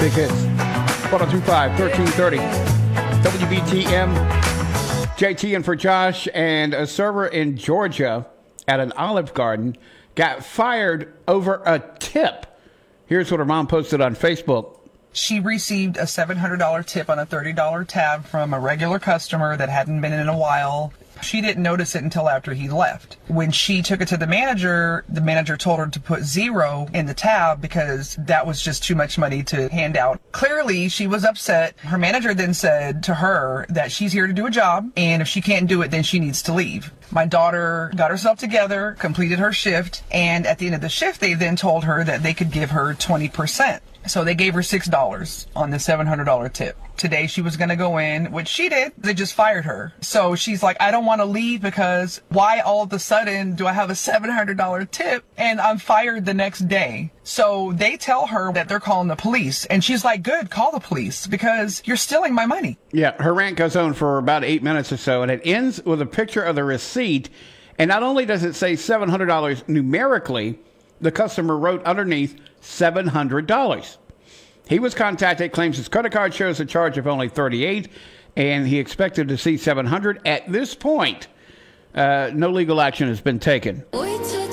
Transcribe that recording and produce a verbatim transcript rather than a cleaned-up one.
Big hits. one oh two point five, thirteen thirty. W B T M. J T in for Josh. And a server in Georgia at an Olive Garden got fired over a tip. Here's what her mom posted on Facebook. She received a seven hundred dollars tip on a thirty dollars tab from a regular customer that hadn't been in in a while. She didn't notice it until after he left. When she took it to the manager, the manager told her to put zero in the tab because that was just too much money to hand out. Clearly, she was upset. Her manager then said to her that she's here to do a job, and if she can't do it, then she needs to leave. My daughter got herself together, completed her shift, and at the end of the shift, they then told her that they could give her twenty percent. So they gave her six dollars on the seven hundred dollars tip. Today she was going to go in, which she did. They just fired her. So she's like, I don't want to leave because why all of a sudden do I have a seven hundred dollars tip and I'm fired the next day? So they tell her that they're calling the police. And she's like, good, call the police because you're stealing my money. Yeah, her rant goes on for about eight minutes or so, and it ends with a picture of the receipt. And not only does it say seven hundred dollars numerically, the customer wrote underneath seven hundred dollars. He was contacted, claims his credit card shows a charge of only thirty-eight dollars, and he expected to see seven hundred dollars. At this point, uh, no legal action has been taken.